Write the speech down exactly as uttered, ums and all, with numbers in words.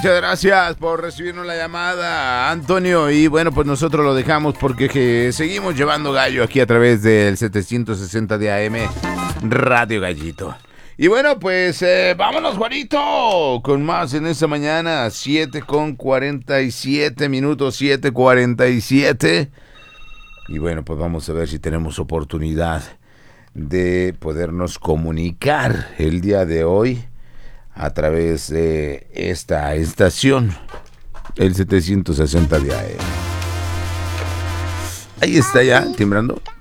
Muchas gracias por recibirnos la llamada, Antonio. Y bueno, pues nosotros lo dejamos porque que seguimos llevando gallo aquí a través del setecientos sesenta de A M Radio Gallito. Y bueno, pues eh, vámonos, Juanito, con más en esta mañana, siete con cuarenta y siete minutos, siete cuarenta y siete. Y bueno, pues vamos a ver si tenemos oportunidad de podernos comunicar el día de hoy a través de esta estación, el setecientos sesenta de A M. Ahí está ya, timbrando.